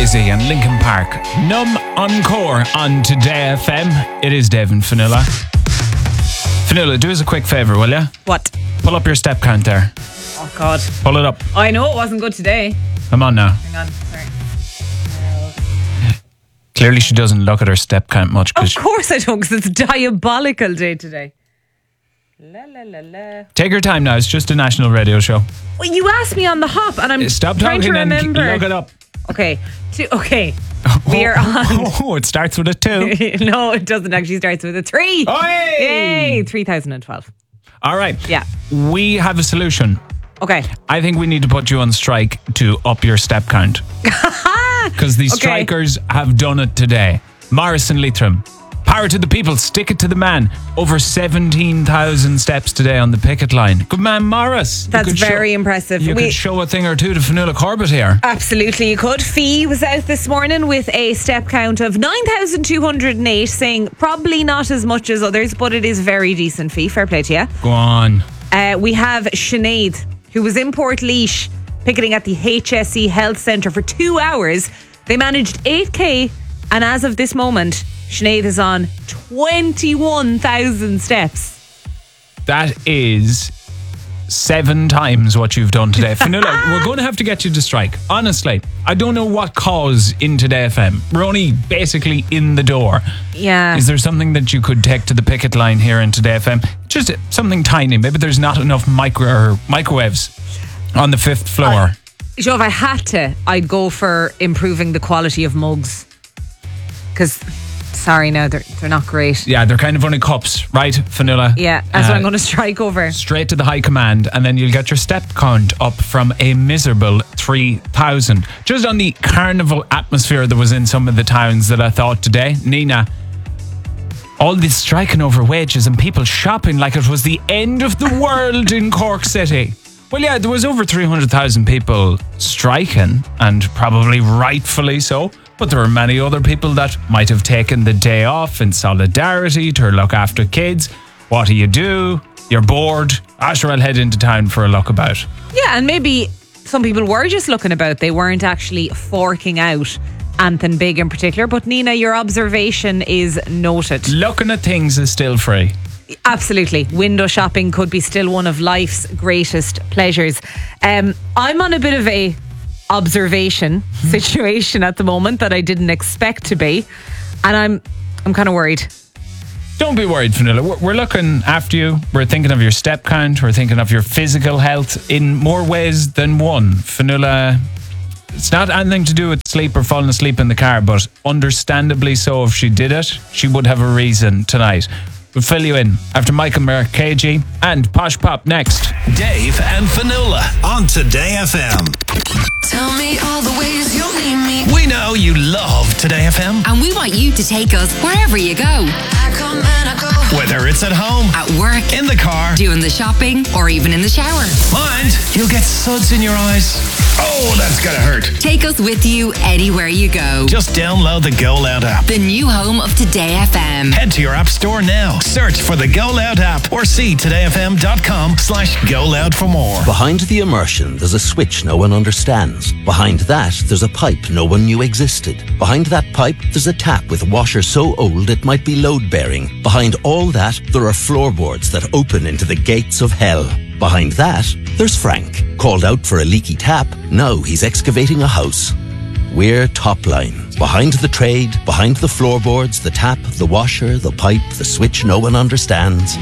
Jay-Z and Linkin Park. Numb Encore on Today FM. It is Dave and Fionnuala. Fionnuala, do us a quick favour, will you? What? Pull up your step count there. Oh, God. Pull it up. I know it wasn't good today. Come on now. Hang on, sorry. Clearly she doesn't look at her step count much. Of course I don't, because it's a diabolical day today. La, la, la, la. Take your time now. It's just a national radio show. Well, you asked me on the hop, and I'm Stop trying to talking remember. and look it up. Okay. Okay. We are on. Oh, it starts with a 2. No, it doesn't actually. Starts with a 3. Oh, hey! Yay! 3012. All right. Yeah. We have a solution. Okay. I think we need to put you on strike to up your step count. Because the strikers have done it today. Morris and Leitrim. Power to the people, stick it to the man. Over 17,000 steps today on the picket line. Good man, Morris. That's very impressive. You could show a thing or two to Fionnuala Corbett here. Absolutely, you could. Fee was out this morning with a step count of 9,208, saying probably not as much as others, but it is very decent. Fee, fair play to you. Go on. We have Sinead, who was in Portlaoise, picketing at the HSE Health Centre for 2 hours. They managed 8k, and as of this moment, Sinead is on 21,000 steps. That is 7 times what you've done today. Fionnuala, we're going to have to get you to strike. Honestly, I don't know what cause in Today FM. We're only basically in the door. Yeah. Is there something that you could take to the picket line here in Today FM? Just something tiny. Maybe there's not enough microwaves on the 5th floor. So if I had to, I'd go for improving the quality of mugs. Because, sorry now, they're not great. Yeah, they're kind of only cups, right, Fionnuala? Yeah, that's what I'm going to strike over. Straight to the high command, and then you'll get your step count up from a miserable 3,000. Just on the carnival atmosphere that was in some of the towns that I thought today, Nina, all this striking over wages and people shopping like it was the end of the world in Cork City. Well, yeah, there was over 300,000 people striking, and probably rightfully so. But there were many other people that might have taken the day off in solidarity to look after kids. What do? You're bored. Sure, I'll head into town for a look about. Yeah, and maybe some people were just looking about. They weren't actually forking out anything big in particular. But Nina, your observation is noted. Looking at things is still free. Absolutely. Window shopping could be still one of life's greatest pleasures. I'm on a bit of a observation situation at the moment that I didn't expect to be, and I'm kind of worried. Don't be worried, Fionnuala. We're looking after you. We're thinking of your step count. We're thinking of your physical health in more ways than one. Fionnuala, it's not anything to do with sleep or falling asleep in the car, but understandably so, if she did it, she would have a reason tonight. We'll fill you in after Michael KG and Posh Pop next. Dave and Fionnuala on Today FM. Tell me all the ways you'll need me. We know you love Today FM. And we want you to take us wherever you go. I come and I go. Whether it's at home, at work, in the car, doing the shopping, or even in the shower. Mind, you'll get suds in your eyes. Oh, that's gotta hurt. Take us with you anywhere you go. Just download the Go Loud app. The new home of Today FM. Head to your app store now. Search for the Go Loud app or see todayfm.com/Go Loud for more. Behind the immersion, there's a switch no one understands. Behind that, there's a pipe no one knew existed. Behind that pipe, there's a tap with washer so old it might be load-bearing. Behind all that, there are floorboards that open into the gates of hell. Behind that, there's Frank. Called out for a leaky tap, now he's excavating a house. We're Topline. Behind the trade, behind the floorboards, the tap, the washer, the pipe, the switch no one understands.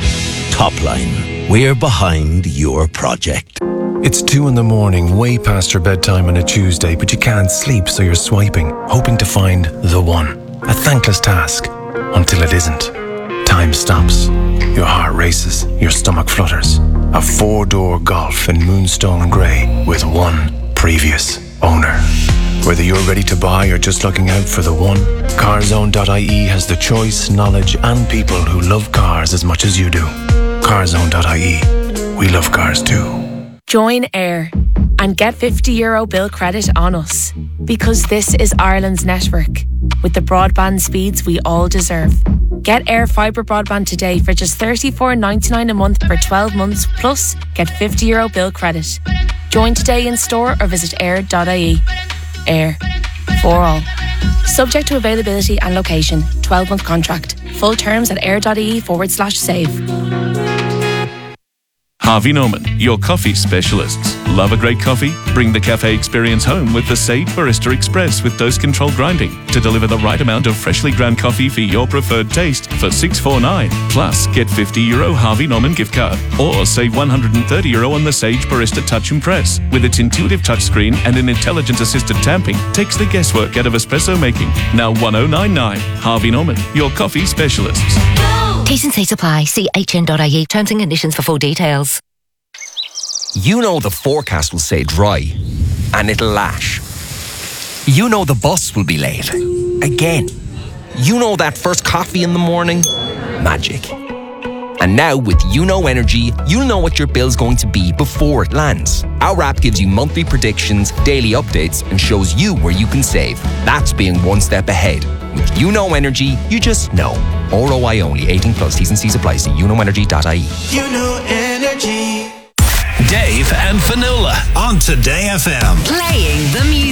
Topline. We're behind your project. It's 2 a.m, way past your bedtime on a Tuesday, but you can't sleep, so you're swiping, hoping to find the one. A thankless task, until it isn't. Time stops. Your heart races, your stomach flutters. A 4-door Golf in Moonstone Grey with one previous owner. Whether you're ready to buy or just looking out for the one, Carzone.ie has the choice, knowledge and people who love cars as much as you do. Carzone.ie. We love cars too. Join Air and get €50 bill credit on us, because this is Ireland's network with the broadband speeds we all deserve. Get Air Fibre broadband today for just $34.99 a month for 12 months, plus get €50 bill credit. Join today in store or visit air.ie. Air. For all. Subject to availability and location. 12-month contract. Full terms at air.ie/save. Harvey Norman, your coffee specialists. Love a great coffee? Bring the cafe experience home with the Sage Barista Express with dose-controlled grinding to deliver the right amount of freshly ground coffee for your preferred taste for €6.49. Plus, get €50 Harvey Norman gift card or save €130 on the Sage Barista Touch and Press. With its intuitive touchscreen and an intelligent assisted tamping, takes the guesswork out of espresso making. Now $1,099. Harvey Norman, your coffee specialists. T's and C's apply. See hn.ie. Terms and conditions for full details. You know the forecast will say dry, and it'll lash. You know the bus will be late. Again. You know that first coffee in the morning? Magic. And now with YouKnow Energy, you'll know what your bill's going to be before it lands. Our app gives you monthly predictions, daily updates, and shows you where you can save. That's being one step ahead. With YouKnow Energy, you just know. ROI only. 18+. T's and C's apply. See youknowenergy.ie. YouKnow Energy. Dave and Fionnuala on Today FM. Playing the music.